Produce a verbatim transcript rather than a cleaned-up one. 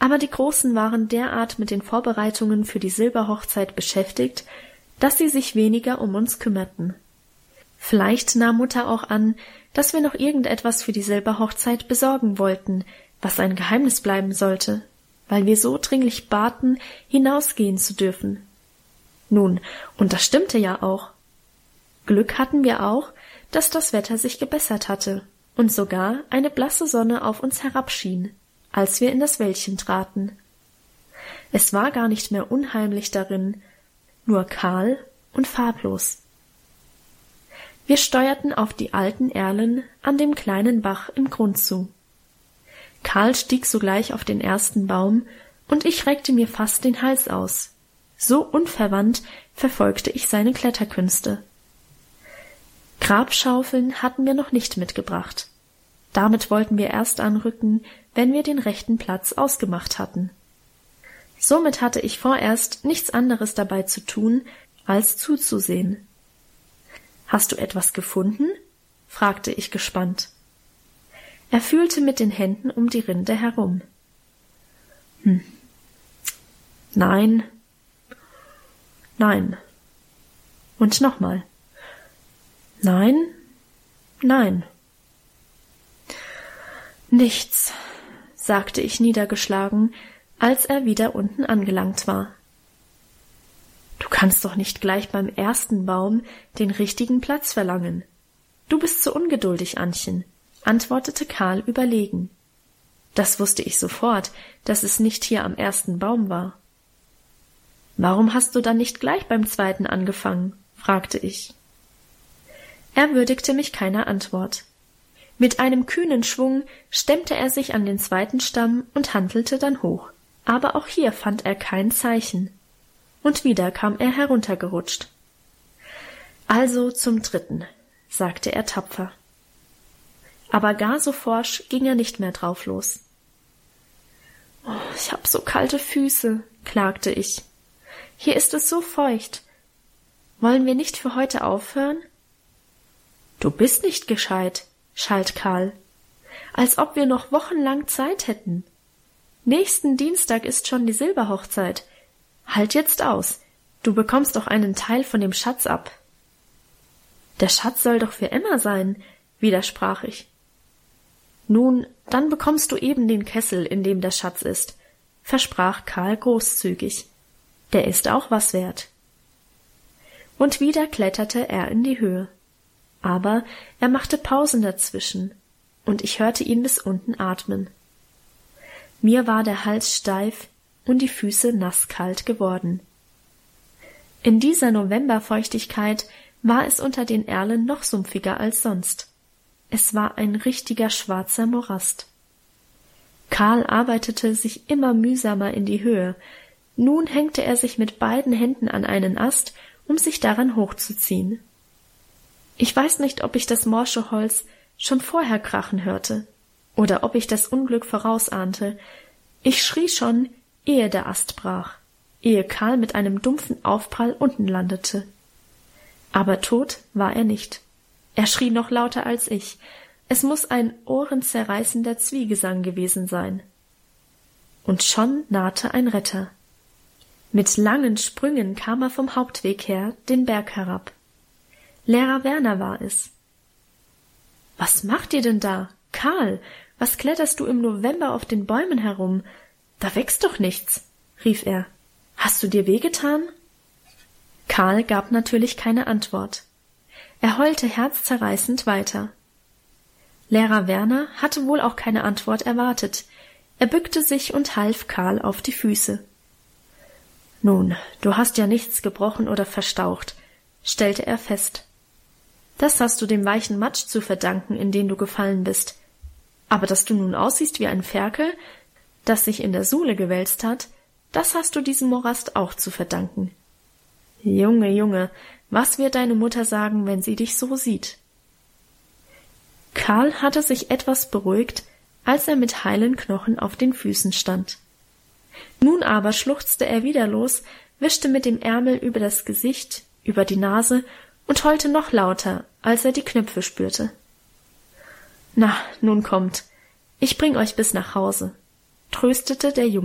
aber die Großen waren derart mit den Vorbereitungen für die Silberhochzeit beschäftigt, dass sie sich weniger um uns kümmerten. Vielleicht nahm Mutter auch an, dass wir noch irgendetwas für die Silberhochzeit besorgen wollten, was ein Geheimnis bleiben sollte, weil wir so dringlich baten, hinausgehen zu dürfen. Nun, und das stimmte ja auch. Glück hatten wir auch, dass das Wetter sich gebessert hatte und sogar eine blasse Sonne auf uns herabschien, als wir in das Wäldchen traten. Es war gar nicht mehr unheimlich darin, nur kahl und farblos. Wir steuerten auf die alten Erlen an dem kleinen Bach im Grund zu. Karl stieg sogleich auf den ersten Baum, und ich reckte mir fast den Hals aus. So unverwandt verfolgte ich seine Kletterkünste. Grabschaufeln hatten wir noch nicht mitgebracht. Damit wollten wir erst anrücken, wenn wir den rechten Platz ausgemacht hatten. Somit hatte ich vorerst nichts anderes dabei zu tun, als zuzusehen. »Hast du etwas gefunden?« fragte ich gespannt. Er fühlte mit den Händen um die Rinde herum. Hm. Nein. Nein. Und nochmal. Nein. Nein. Nichts, sagte ich niedergeschlagen, als er wieder unten angelangt war. Du kannst doch nicht gleich beim ersten Baum den richtigen Platz verlangen. Du bist zu ungeduldig, Annchen, antwortete Karl überlegen. Das wusste ich sofort, dass es nicht hier am ersten Baum war. Warum hast du dann nicht gleich beim zweiten angefangen? Fragte ich. Er würdigte mich keiner Antwort. Mit einem kühnen Schwung stemmte er sich an den zweiten Stamm und hantelte dann hoch, aber auch hier fand er kein Zeichen. Und wieder kam er heruntergerutscht. Also zum dritten, sagte er tapfer. Aber gar so forsch ging er nicht mehr drauf los. Oh, ich hab so kalte Füße, klagte ich. Hier ist es so feucht. Wollen wir nicht für heute aufhören? Du bist nicht gescheit, schalt Karl. Als ob wir noch wochenlang Zeit hätten. Nächsten Dienstag ist schon die Silberhochzeit. Halt jetzt aus, du bekommst doch einen Teil von dem Schatz ab. Der Schatz soll doch für immer sein, widersprach ich. Nun, dann bekommst du eben den Kessel, in dem der Schatz ist, versprach Karl großzügig. Der ist auch was wert. Und wieder kletterte er in die Höhe. Aber er machte Pausen dazwischen, und ich hörte ihn bis unten atmen. Mir war der Hals steif und die Füße nasskalt geworden. In dieser Novemberfeuchtigkeit war es unter den Erlen noch sumpfiger als sonst. Es war ein richtiger schwarzer Morast. Karl arbeitete sich immer mühsamer in die Höhe. Nun hängte er sich mit beiden Händen an einen Ast, um sich daran hochzuziehen. Ich weiß nicht, ob ich das morsche Holz schon vorher krachen hörte, oder ob ich das Unglück vorausahnte. Ich schrie schon, ehe der Ast brach, ehe Karl mit einem dumpfen Aufprall unten landete. Aber tot war er nicht. Er schrie noch lauter als ich. Es muß ein ohrenzerreißender Zwiegesang gewesen sein. Und schon nahte ein Retter. Mit langen Sprüngen kam er vom Hauptweg her den Berg herab. Lehrer Werner war es. »Was macht ihr denn da? Karl, was kletterst du im November auf den Bäumen herum? Da wächst doch nichts«, rief er. »Hast du dir wehgetan?« Karl gab natürlich keine Antwort. Er heulte herzzerreißend weiter. Lehrer Werner hatte wohl auch keine Antwort erwartet. Er bückte sich und half Karl auf die Füße. »Nun, du hast ja nichts gebrochen oder verstaucht«, stellte er fest. »Das hast du dem weichen Matsch zu verdanken, in den du gefallen bist. Aber dass du nun aussiehst wie ein Ferkel, das sich in der Suhle gewälzt hat, das hast du diesem Morast auch zu verdanken. Junge, Junge, was wird deine Mutter sagen, wenn sie dich so sieht?« Karl hatte sich etwas beruhigt, als er mit heilen Knochen auf den Füßen stand. Nun aber schluchzte er wieder los, wischte mit dem Ärmel über das Gesicht, über die Nase und heulte noch lauter, als er die Knöpfe spürte. »Na, nun kommt, ich bring euch bis nach Hause«, tröstete der Junge